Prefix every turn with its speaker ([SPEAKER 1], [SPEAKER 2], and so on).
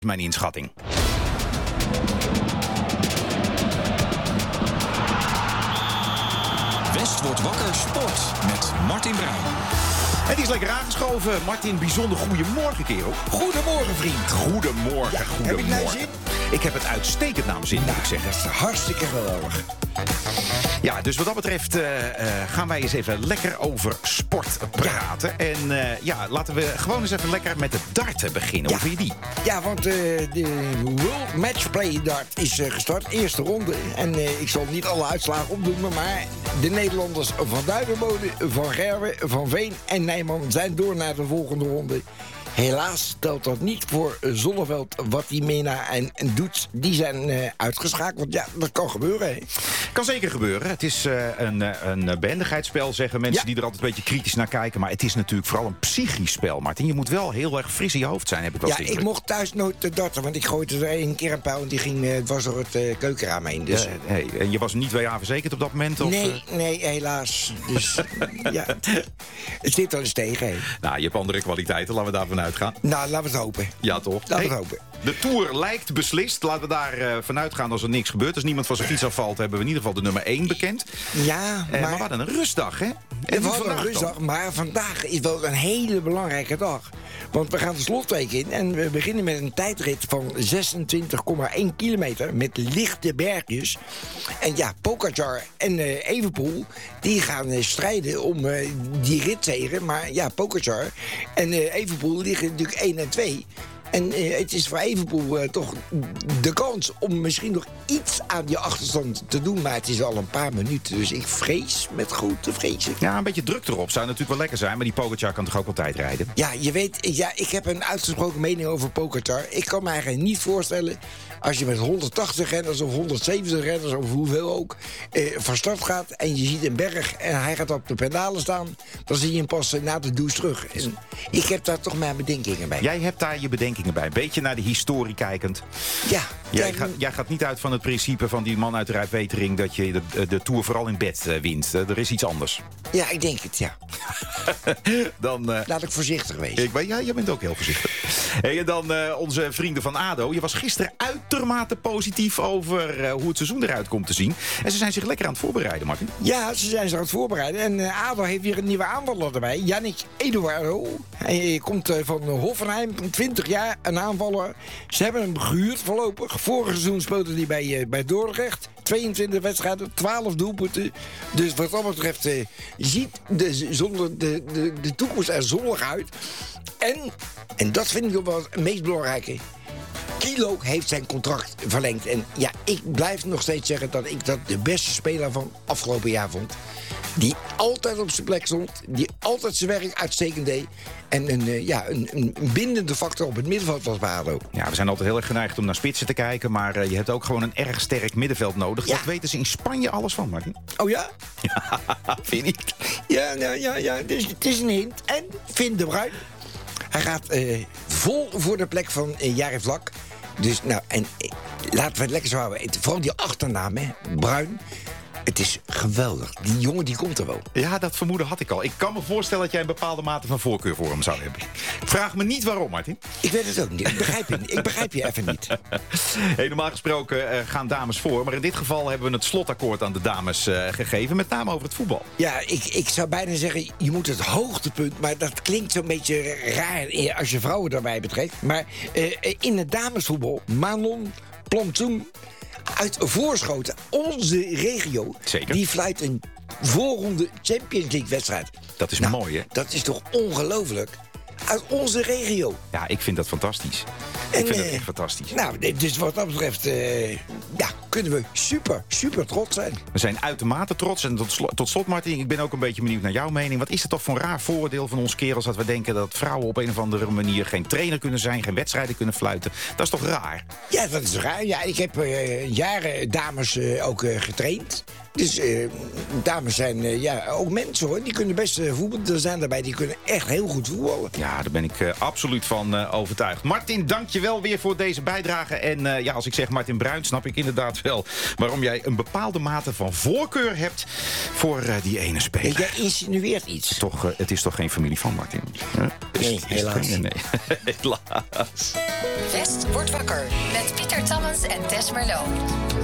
[SPEAKER 1] Mijn inschatting.
[SPEAKER 2] West wordt wakker sport met Martin Bruin.
[SPEAKER 1] Het is lekker aangeschoven. Martin, bijzonder goedemorgen, kerel.
[SPEAKER 3] Goedemorgen, vriend.
[SPEAKER 1] Goedemorgen,
[SPEAKER 3] Ja,
[SPEAKER 1] goedemorgen.
[SPEAKER 3] heb ik nou zin?
[SPEAKER 1] Ik heb het uitstekend naar mijn zin, moet ik zeggen.
[SPEAKER 3] Dat is hartstikke geweldig.
[SPEAKER 1] Ja, dus wat dat betreft gaan wij eens even lekker over sport praten. En laten we gewoon eens even lekker met de darten beginnen.
[SPEAKER 3] Ja.
[SPEAKER 1] Hoe vind je die?
[SPEAKER 3] Ja, want de World Matchplay Dart is gestart. Eerste ronde. En ik zal niet alle uitslagen opdoen, maar de Nederlanders van Duivenbode, Van Gerwen, Van Veen en Nijman zijn door naar de volgende ronde. Helaas telt dat niet voor Zonneveld, wat die Mena en doet. Die zijn uitgeschakeld. Ja, dat kan gebeuren. Hè.
[SPEAKER 1] Kan zeker gebeuren. Het is een behendigheidsspel, zeggen mensen die er altijd een beetje kritisch naar kijken. Maar het is natuurlijk vooral een psychisch spel, Martin. Je moet wel heel erg fris in je hoofd zijn, heb ik wel
[SPEAKER 3] Ja,
[SPEAKER 1] eens de
[SPEAKER 3] ik
[SPEAKER 1] indruk.
[SPEAKER 3] mocht thuis nooit darten, want ik gooide er een keer een pijl en die ging dwars door het keukenraam heen. Dus,
[SPEAKER 1] En je was niet WA verzekerd op dat moment? Of,
[SPEAKER 3] nee, helaas. Dus ja, het zit wel eens tegen. Hè.
[SPEAKER 1] Nou, je hebt andere kwaliteiten, laten we daarvan uitgaan.
[SPEAKER 3] Nou, laten we het hopen.
[SPEAKER 1] Ja, toch?
[SPEAKER 3] Laten we het hopen.
[SPEAKER 1] De Tour lijkt beslist. Laten we daar vanuit gaan als er niks gebeurt. Als niemand van zijn fiets afvalt, hebben we in ieder geval de nummer 1 bekend.
[SPEAKER 3] Ja,
[SPEAKER 1] Maar we hadden een rustdag, hè?
[SPEAKER 3] we hadden
[SPEAKER 1] vandaag
[SPEAKER 3] een rustdag,
[SPEAKER 1] dan?
[SPEAKER 3] maar vandaag is wel een hele belangrijke dag. Want we gaan de slotweek in en we beginnen met een tijdrit van 26,1 kilometer met lichte bergjes. En ja, Pogacar en Evenepoel, die gaan strijden om die ritzegen. Maar ja, Pogacar en Evenepoel liggen natuurlijk 1 en 2. En het is voor Evenepoel toch de kans om misschien nog iets aan die achterstand te doen. Maar het is al een paar minuten, dus ik vrees met grote vrezen.
[SPEAKER 1] Ja, een beetje druk erop. Zou natuurlijk wel lekker zijn. Maar die Pogacar kan toch ook wel tijd rijden?
[SPEAKER 3] Ja, je weet, ik heb een uitgesproken mening over Pogacar. Ik kan me eigenlijk niet voorstellen, als je met 180 renners of 170 renners of hoeveel ook van start gaat en je ziet een berg en hij gaat op de pedalen staan, dan zie je hem pas na de douche terug. En ik heb daar toch mijn bedenkingen bij.
[SPEAKER 1] Jij hebt daar je bedenkingen bij. Een beetje naar de historie kijkend.
[SPEAKER 3] Ja.
[SPEAKER 1] Jij gaat niet uit van het principe van die man uit de Rijpwetering dat je de Tour vooral in bed wint. Er is iets anders.
[SPEAKER 3] Ja, ik denk het, ja.
[SPEAKER 1] Dan,
[SPEAKER 3] Laat ik voorzichtig wezen.
[SPEAKER 1] jij bent ook heel voorzichtig. Hey, en dan onze vrienden van ADO. Je was gisteren uitermate positief over hoe het seizoen eruit komt te zien. En ze zijn zich lekker aan het voorbereiden, Martin.
[SPEAKER 3] Ja, ze zijn zich aan het voorbereiden. En ADO heeft weer een nieuwe aanvaller erbij. Yannick Eduardo. Hij komt van Hoffenheim, 20 jaar, een aanvaller. Ze hebben hem gehuurd voorlopig. Vorig seizoen speelde hij bij Dordrecht. 22 wedstrijden, 12 doelpunten. Dus wat dat betreft ziet de toekomst er zonnig uit. En dat vind ik wel het meest belangrijke. Kilo heeft zijn contract verlengd. En ja, ik blijf nog steeds zeggen dat ik dat de beste speler van afgelopen jaar vond. Die altijd op zijn plek stond. Die altijd zijn werk uitstekend deed. En een bindende factor op het middenveld was bij ADO.
[SPEAKER 1] Ja, we zijn altijd heel erg geneigd om naar spitsen te kijken. Maar je hebt ook gewoon een erg sterk middenveld nodig.
[SPEAKER 3] Ja.
[SPEAKER 1] Dat weten ze in Spanje alles van, Martin.
[SPEAKER 3] Oh ja?
[SPEAKER 1] Ja, vind ik.
[SPEAKER 3] Ja. Dus het is een hint. En Finn de Bruin. Hij gaat vol voor de plek van Jari Vlak. Dus nou, laten we het lekker zo houden. Vooral die achternaam, hè. Bruin. Het is geweldig. Die jongen die komt er wel.
[SPEAKER 1] Ja, dat vermoeden had ik al. Ik kan me voorstellen dat jij een bepaalde mate van voorkeur voor hem zou hebben. Vraag me niet waarom, Martin.
[SPEAKER 3] Ik weet het ook niet. Ik begrijp je even niet.
[SPEAKER 1] Hey, normaal gesproken gaan dames voor. Maar in dit geval hebben we het slotakkoord aan de dames gegeven. Met name over het voetbal.
[SPEAKER 3] Ja, ik zou bijna zeggen, je moet het hoogtepunt. Maar dat klinkt zo'n beetje raar als je vrouwen daarbij betrekt. Maar in het damesvoetbal, Manon Plantsoen uit Voorschoten, onze regio.
[SPEAKER 1] Zeker.
[SPEAKER 3] Die fluit een voorronde Champions League wedstrijd.
[SPEAKER 1] Dat is mooi, hè?
[SPEAKER 3] Dat is toch ongelooflijk? Uit onze regio.
[SPEAKER 1] Ja, ik vind dat fantastisch. Ik vind dat echt fantastisch.
[SPEAKER 3] Nou, dus wat dat betreft kunnen we super trots zijn.
[SPEAKER 1] We zijn uitermate trots. En tot slot, Martin, ik ben ook een beetje benieuwd naar jouw mening. Wat is het toch voor een raar vooroordeel van ons kerels dat we denken dat vrouwen op een of andere manier geen trainer kunnen zijn, geen wedstrijden kunnen fluiten? Dat is toch raar?
[SPEAKER 3] Ja, dat is raar. Ja, ik heb jaren dames ook getraind. Dus dames zijn ook mensen, hoor. Die kunnen best voetballen. Er zijn daarbij die kunnen echt heel goed voetballen.
[SPEAKER 1] Ja, daar ben ik absoluut van overtuigd. Martin, dank je wel weer voor deze bijdrage. En als ik zeg Martin Bruin, snap ik inderdaad wel waarom jij een bepaalde mate van voorkeur hebt voor die ene speler.
[SPEAKER 3] Jij insinueert iets.
[SPEAKER 1] Het is toch geen familie van Martin?
[SPEAKER 3] Nee, helaas.
[SPEAKER 1] Nee, helaas.
[SPEAKER 4] West wordt wakker met Pieter Tammens en Tess Merlo.